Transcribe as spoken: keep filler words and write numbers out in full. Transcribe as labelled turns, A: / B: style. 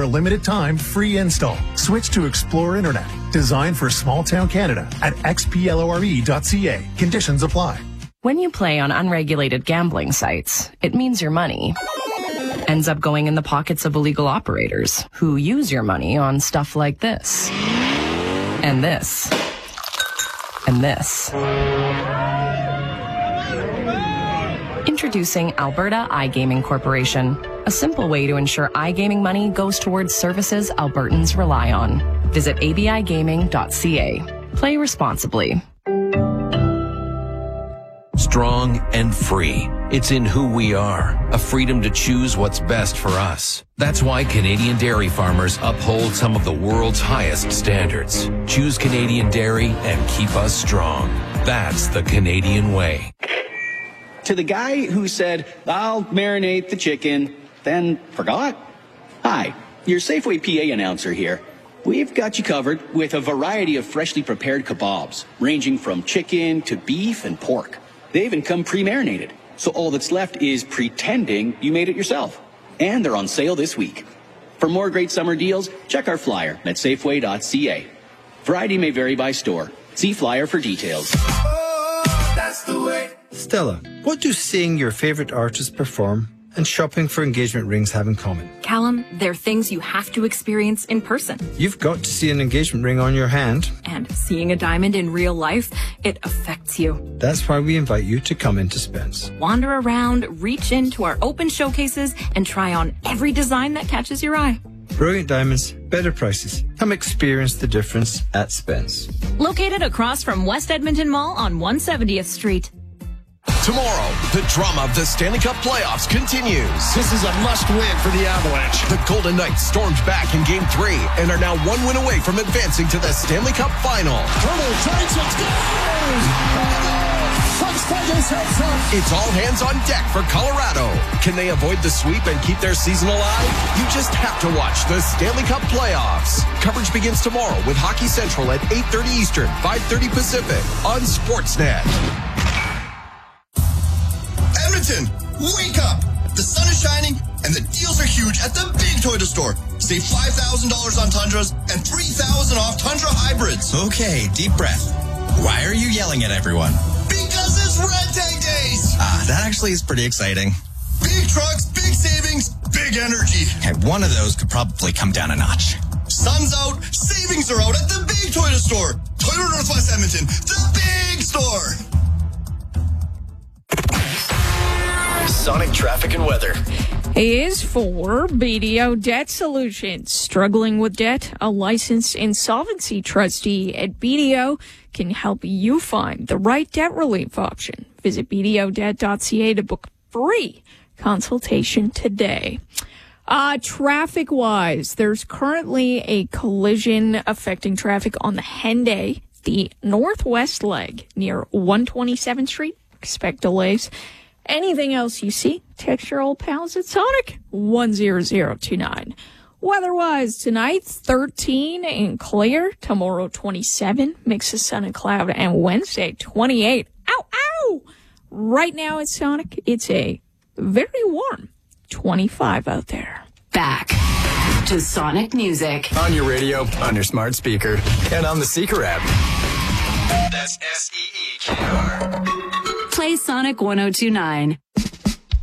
A: a limited time free install. Switch to Explore Internet, designed for small town Canada at x p lore dot c a. Conditions apply.
B: When you play on unregulated gambling sites, it means your money ends up going in the pockets of illegal operators who use your money on stuff like this. And this. And this. Introducing Alberta iGaming Corporation, a simple way to ensure iGaming money goes towards services Albertans rely on. Visit a b i gaming dot c a. Play responsibly.
C: Strong and free. It's in who we are, a freedom to choose what's best for us. That's why Canadian dairy farmers uphold some of the world's highest standards. Choose Canadian dairy and keep us strong. That's the Canadian way.
D: To the guy who said, I'll marinate the chicken, then forgot? Hi, your Safeway P A announcer here. We've got you covered with a variety of freshly prepared kebabs, ranging from chicken to beef and pork. They even come pre-marinated, so all that's left is pretending you made it yourself. And they're on sale this week. For more great summer deals, check our flyer at safeway dot c a. Variety may vary by store. See flyer for details.
E: Oh, that's the way.
F: Stella, what do seeing your favorite artist perform and shopping for engagement rings have in common?
G: Callum, they're things you have to experience in person.
F: You've got to see an engagement ring on your hand.
G: And seeing a diamond in real life, it affects you.
F: That's why we invite you to come into Spence.
G: Wander around, reach into our open showcases, and try on every design that catches your eye.
F: Brilliant diamonds, better prices. Come experience the difference at Spence.
H: Located across from West Edmonton Mall on one hundred seventieth Street.
I: Tomorrow, the drama of the Stanley Cup playoffs continues.
J: This is a must-win for the Avalanche.
I: The Golden Knights stormed back in Game three and are now one win away from advancing to the Stanley Cup final.
J: Turtle takes it, scores!
I: It's all hands on deck for Colorado. Can they avoid the sweep and keep their season alive? You just have to watch the Stanley Cup playoffs. Coverage begins tomorrow with Hockey Central at eight thirty Eastern, five thirty Pacific on Sportsnet.
K: Edmonton, wake up! The sun is shining and the deals are huge at the big Toyota store. Save five thousand dollars on Tundras and three thousand dollars off Tundra hybrids.
L: Okay, deep breath. Why are you yelling at everyone?
K: Because it's Red Tag Days!
L: Ah, that actually is pretty exciting.
K: Big trucks, big savings, big energy.
L: Okay, one of those could probably come down a notch.
K: Sun's out, savings are out at the big Toyota store. Toyota Northwest Edmonton, the big store.
M: Sonic traffic and weather
N: is for B D O Debt Solutions. Struggling with debt? A licensed insolvency trustee at B D O can help you find the right debt relief option. Visit b d o debt dot c a to book a free consultation today. Uh, traffic-wise, there's currently a collision affecting traffic on the Henday, the northwest leg near one twenty-seventh Street. Expect delays. Anything else you see, text your old pals at Sonic one zero zero two nine. Weather-wise, tonight, thirteen and clear. Tomorrow, twenty-seven. Mix of sun and cloud. And Wednesday, twenty-eight. Ow, ow! Right now at Sonic, it's a very warm twenty-five out there.
O: Back to Sonic Music.
M: on your radio, on your smart speaker, and on the Seeker app. That's S E E K R.
O: Play Sonic one oh two nine.